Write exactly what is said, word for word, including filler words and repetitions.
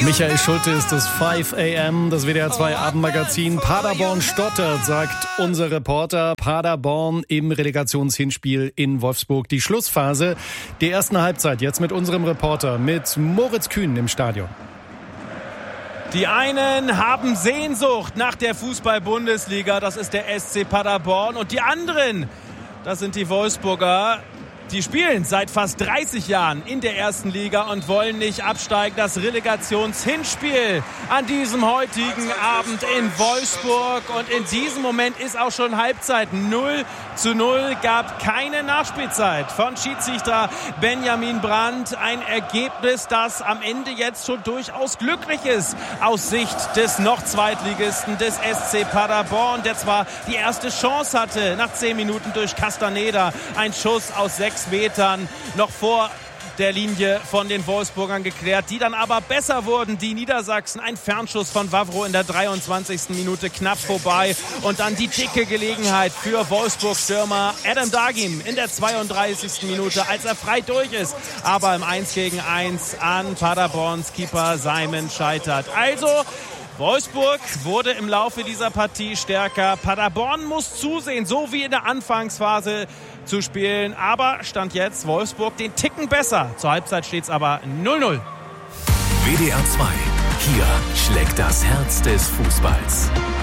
Michael Schulte ist das fünf a m, das W D R zwei Abendmagazin. Paderborn stottert, sagt unser Reporter. Paderborn im Relegationshinspiel in Wolfsburg. Die Schlussphase der ersten Halbzeit jetzt mit unserem Reporter, mit Moritz Kühn im Stadion. Die einen haben Sehnsucht nach der Fußball-Bundesliga, das ist der S C Paderborn. Und die anderen, das sind die Wolfsburger. Die spielen seit fast dreißig Jahren in der ersten Liga und wollen nicht absteigen. Das Relegationshinspiel an diesem heutigen Abend in Wolfsburg. Und in diesem Moment ist auch schon Halbzeit. null zu null, gab keine Nachspielzeit von Schiedsrichter Benjamin Brandt. Ein Ergebnis, das am Ende jetzt schon durchaus glücklich ist aus Sicht des noch Zweitligisten, des S C Paderborn, der zwar die erste Chance hatte nach zehn Minuten durch Castaneda. Ein Schuss aus sechs Metern noch vor der Linie von den Wolfsburgern geklärt, die dann aber besser wurden, die Niedersachsen. Ein Fernschuss von Wawro in der dreiundzwanzigsten Minute knapp vorbei und dann die dicke Gelegenheit für Wolfsburg-Stürmer Adam Dagim in der zweiunddreißigsten Minute, als er frei durch ist, aber im eins gegen eins an Paderborns Keeper Simon scheitert. Also Wolfsburg wurde im Laufe dieser Partie stärker. Paderborn muss zusehen, so wie in der Anfangsphase zu spielen. Aber Stand jetzt Wolfsburg den Ticken besser. Zur Halbzeit steht es aber null null. W D R zwei. Hier schlägt das Herz des Fußballs.